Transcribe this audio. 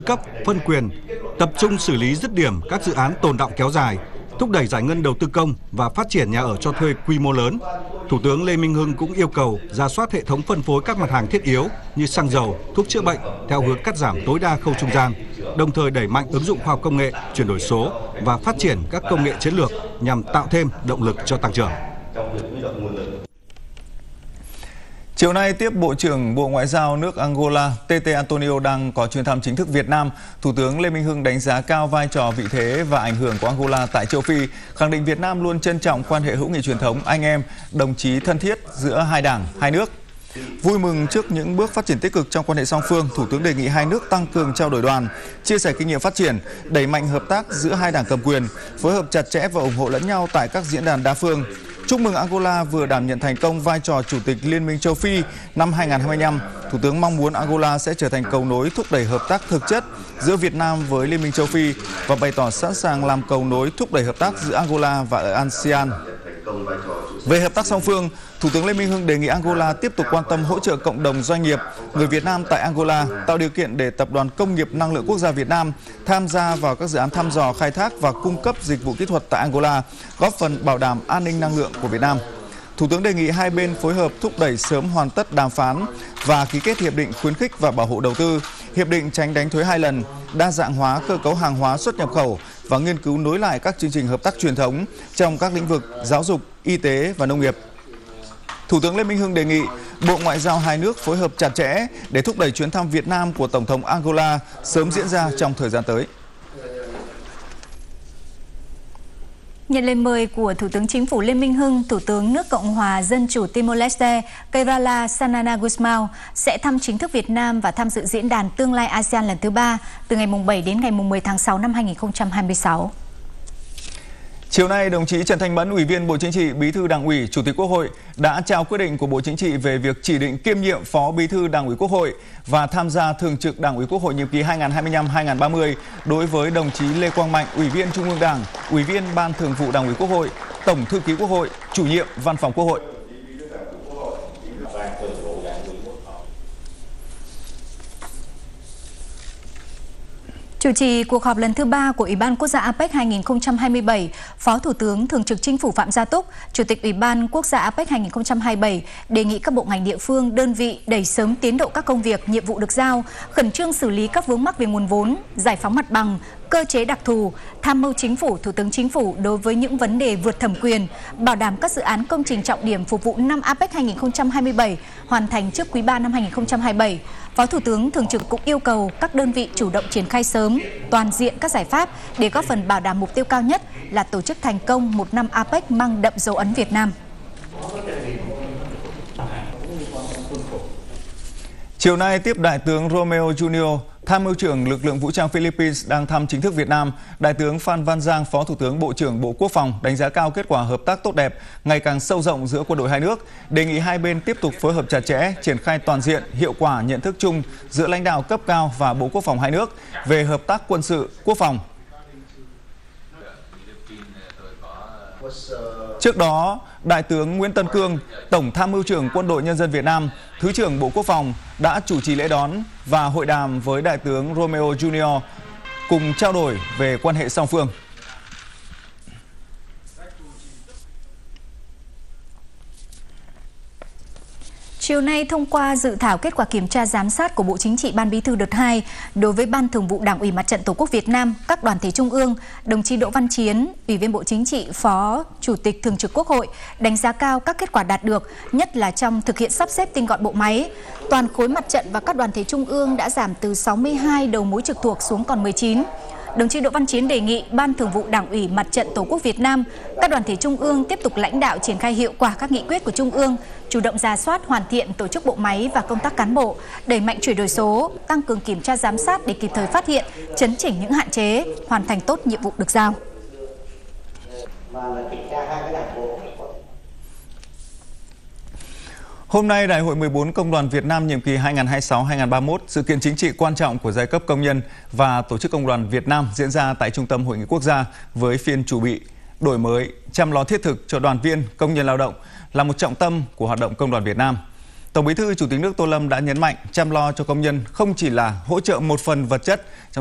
cấp, phân quyền, tập trung xử lý dứt điểm các dự án tồn đọng kéo dài, thúc đẩy giải ngân đầu tư công và phát triển nhà ở cho thuê quy mô lớn. Thủ tướng Lê Minh Hưng cũng yêu cầu rà soát hệ thống phân phối các mặt hàng thiết yếu như xăng dầu, thuốc chữa bệnh theo hướng cắt giảm tối đa khâu trung gian, đồng thời đẩy mạnh ứng dụng khoa học công nghệ, chuyển đổi số và phát triển các công nghệ chiến lược nhằm tạo thêm động lực cho tăng trưởng. Chiều nay tiếp Bộ trưởng Bộ Ngoại giao nước Angola Tete Antonio đang có chuyến thăm chính thức Việt Nam. Thủ tướng Lê Minh Hưng đánh giá cao vai trò, vị thế và ảnh hưởng của Angola tại châu Phi, khẳng định Việt Nam luôn trân trọng quan hệ hữu nghị truyền thống, anh em, đồng chí thân thiết giữa hai đảng, hai nước. Vui mừng trước những bước phát triển tích cực trong quan hệ song phương, Thủ tướng đề nghị hai nước tăng cường trao đổi đoàn, chia sẻ kinh nghiệm phát triển, đẩy mạnh hợp tác giữa hai đảng cầm quyền, phối hợp chặt chẽ và ủng hộ lẫn nhau tại các diễn đàn đa phương. Chúc mừng Angola vừa đảm nhận thành công vai trò Chủ tịch Liên minh châu Phi năm 2025. Thủ tướng mong muốn Angola sẽ trở thành cầu nối thúc đẩy hợp tác thực chất giữa Việt Nam với Liên minh châu Phi và bày tỏ sẵn sàng làm cầu nối thúc đẩy hợp tác giữa Angola và ASEAN. Về hợp tác song phương, Thủ tướng Lê Minh Hưng đề nghị Angola tiếp tục quan tâm hỗ trợ cộng đồng doanh nghiệp người Việt Nam tại Angola, tạo điều kiện để Tập đoàn Công nghiệp Năng lượng Quốc gia Việt Nam tham gia vào các dự án thăm dò, khai thác và cung cấp dịch vụ kỹ thuật tại Angola, góp phần bảo đảm an ninh năng lượng của Việt Nam. Thủ tướng đề nghị hai bên phối hợp thúc đẩy sớm hoàn tất đàm phán và ký kết hiệp định khuyến khích và bảo hộ đầu tư, hiệp định tránh đánh thuế 2 lần, đa dạng hóa cơ cấu hàng hóa xuất nhập khẩu và nghiên cứu nối lại các chương trình hợp tác truyền thống trong các lĩnh vực giáo dục, y tế và nông nghiệp. Thủ tướng Lê Minh Hưng đề nghị Bộ Ngoại giao hai nước phối hợp chặt chẽ để thúc đẩy chuyến thăm Việt Nam của Tổng thống Angola sớm diễn ra trong thời gian tới. Nhận lời mời của Thủ tướng Chính phủ Lê Minh Hưng, Thủ tướng nước Cộng hòa Dân chủ Timor-Leste Keirala Sanana Gusmao sẽ thăm chính thức Việt Nam và tham dự diễn đàn Tương lai ASEAN lần thứ 3 từ ngày 7 đến ngày 10 tháng 6 năm 2026. Chiều nay, đồng chí Trần Thanh Mẫn, Ủy viên Bộ Chính trị, Bí thư Đảng ủy, Chủ tịch Quốc hội đã trao quyết định của Bộ Chính trị về việc chỉ định kiêm nhiệm Phó Bí thư Đảng ủy Quốc hội và tham gia Thường trực Đảng ủy Quốc hội nhiệm kỳ 2025-2030 đối với đồng chí Lê Quang Mạnh, Ủy viên Trung ương Đảng, Ủy viên Ban Thường vụ Đảng ủy Quốc hội, Tổng thư ký Quốc hội, Chủ nhiệm Văn phòng Quốc hội. Chủ trì cuộc họp lần thứ 3 của Ủy ban Quốc gia APEC 2027, Phó Thủ tướng Thường trực Chính phủ Phạm Gia Túc, Chủ tịch Ủy ban Quốc gia APEC 2027 đề nghị các bộ ngành địa phương, đơn vị đẩy sớm tiến độ các công việc, nhiệm vụ được giao, khẩn trương xử lý các vướng mắc về nguồn vốn, giải phóng mặt bằng, cơ chế đặc thù, tham mưu Chính phủ, Thủ tướng Chính phủ đối với những vấn đề vượt thẩm quyền, bảo đảm các dự án công trình trọng điểm phục vụ năm APEC 2027 hoàn thành trước quý 3 năm 2027. Phó Thủ tướng Thường trực cũng yêu cầu các đơn vị chủ động triển khai sớm, toàn diện các giải pháp để góp phần bảo đảm mục tiêu cao nhất là tổ chức thành công một năm APEC mang đậm dấu ấn Việt Nam. Chiều nay tiếp Đại tướng Romeo Junior, Tham mưu trưởng lực lượng vũ trang Philippines đang thăm chính thức Việt Nam. Đại tướng Phan Văn Giang, Phó Thủ tướng Bộ trưởng Bộ Quốc phòng đánh giá cao kết quả hợp tác tốt đẹp, ngày càng sâu rộng giữa quân đội hai nước, đề nghị hai bên tiếp tục phối hợp chặt chẽ, triển khai toàn diện, hiệu quả nhận thức chung giữa lãnh đạo cấp cao và Bộ Quốc phòng hai nước về hợp tác quân sự, quốc phòng. Trước đó, Đại tướng Nguyễn Tân Cương, Tổng Tham mưu trưởng Quân đội Nhân dân Việt Nam, Thứ trưởng Bộ Quốc phòng đã chủ trì lễ đón và hội đàm với Đại tướng Romeo Junior cùng trao đổi về quan hệ song phương. Chiều nay thông qua dự thảo kết quả kiểm tra giám sát của Bộ Chính trị Ban Bí thư đợt 2 đối với Ban Thường vụ Đảng ủy Mặt trận Tổ quốc Việt Nam, các đoàn thể trung ương, đồng chí Đỗ Văn Chiến, Ủy viên Bộ Chính trị, Phó Chủ tịch Thường trực Quốc hội đánh giá cao các kết quả đạt được, nhất là trong thực hiện sắp xếp tinh gọn bộ máy. Toàn khối mặt trận và các đoàn thể trung ương đã giảm từ 62 đầu mối trực thuộc xuống còn 19. Đồng chí Đỗ Văn Chiến đề nghị Ban Thường vụ Đảng ủy Mặt trận Tổ quốc Việt Nam, các đoàn thể trung ương tiếp tục lãnh đạo triển khai hiệu quả các nghị quyết của trung ương, chủ động rà soát, hoàn thiện tổ chức bộ máy và công tác cán bộ, đẩy mạnh chuyển đổi số, tăng cường kiểm tra giám sát để kịp thời phát hiện, chấn chỉnh những hạn chế, hoàn thành tốt nhiệm vụ được giao. Hôm nay, Đại hội 14 Công đoàn Việt Nam nhiệm kỳ 2026-2031, sự kiện chính trị quan trọng của giai cấp công nhân và Tổ chức Công đoàn Việt Nam diễn ra tại Trung tâm Hội nghị Quốc gia với phiên chủ bị, đổi mới, chăm lo thiết thực cho đoàn viên, công nhân lao động là một trọng tâm của hoạt động Công đoàn Việt Nam. Tổng Bí thư Chủ tịch nước Tô Lâm đã nhấn mạnh chăm lo cho công nhân không chỉ là hỗ trợ một phần vật chất